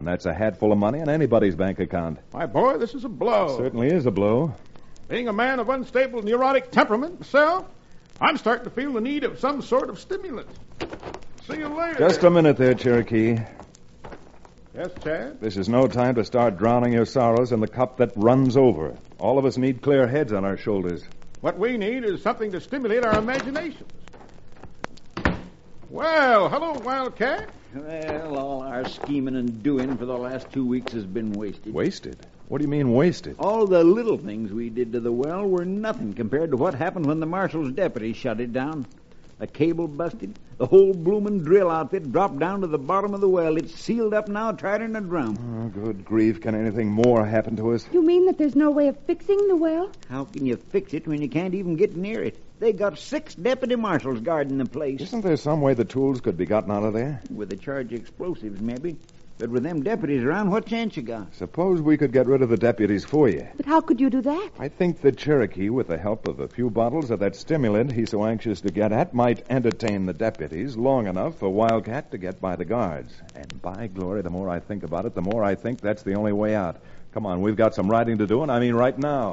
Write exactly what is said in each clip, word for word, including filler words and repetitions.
that's a hatful of money in anybody's bank account. My boy, this is a blow. It certainly is a blow. Being a man of unstable neurotic temperament myself, I'm starting to feel the need of some sort of stimulant. See you later. Just a minute there, Cherokee. Yes, Chad? This is no time to start drowning your sorrows in the cup that runs over. All of us need clear heads on our shoulders. What we need is something to stimulate our imaginations. Well, hello, Wildcat. Well, all our scheming and doing for the last two weeks has been wasted. Wasted? What do you mean wasted? All the little things we did to the well were nothing compared to what happened when the marshal's deputy shut it down. The cable busted. The whole bloomin' drill outfit dropped down to the bottom of the well. It's sealed up now, tighter than a drum. Oh, good grief. Can anything more happen to us? You mean that there's no way of fixing the well? How can you fix it when you can't even get near it? They got six deputy marshals guarding the place. Isn't there some way the tools could be gotten out of there? With a charge of explosives, maybe. But with them deputies around, what chance you got? Suppose we could get rid of the deputies for you. But how could you do that? I think the Cherokee, with the help of a few bottles of that stimulant he's so anxious to get at, might entertain the deputies long enough for Wildcat to get by the guards. And by glory, the more I think about it, the more I think that's the only way out. Come on, we've got some writing to do, and I mean right now.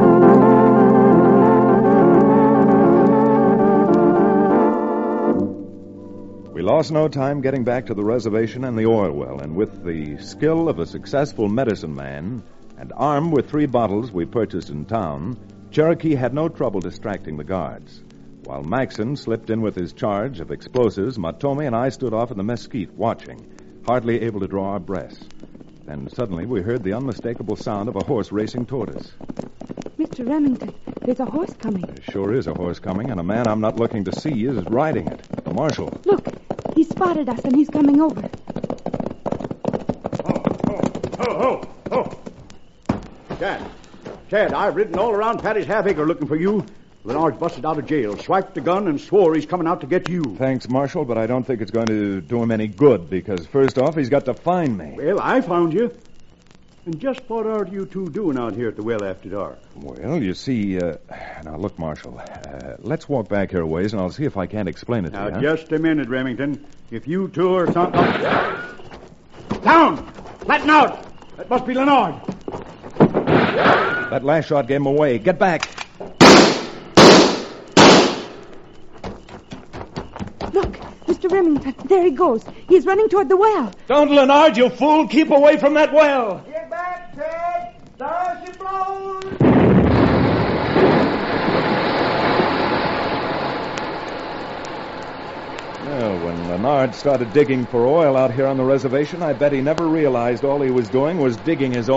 We lost no time getting back to the reservation and the oil well, and with the skill of a successful medicine man, and armed with three bottles we purchased in town, Cherokee had no trouble distracting the guards. While Maxon slipped in with his charge of explosives, Matomi and I stood off in the mesquite watching, hardly able to draw our breaths. Then suddenly we heard the unmistakable sound of a horse racing toward us. Mister Remington, there's a horse coming. There sure is a horse coming, and a man I'm not looking to see is riding it. The marshal. Look, he spotted us and he's coming over. Oh, oh, oh, oh, oh. Chad, Chad, I've ridden all around Patty's half acre looking for you. Lenard's busted out of jail, swiped the gun, and swore he's coming out to get you. Thanks, Marshal, but I don't think it's going to do him any good, because first off, he's got to find me. Well, I found you. And just what are you two doing out here at the well after dark? Well, you see, uh, now look, Marshal, uh, let's walk back here a ways, and I'll see if I can't explain it Now, to you. just a minute, Remington. If you two are something... Down! Flatten out! That must be Lenard. That last shot gave him away. Get back. Look, Mister Remington, there he goes. He's running toward the well. Don't, Lenard, you fool. Keep away from that well. Get back, Ted! Stars you blows! Well, when Lenard started digging for oil out here on the reservation, I bet he never realized all he was doing was digging his own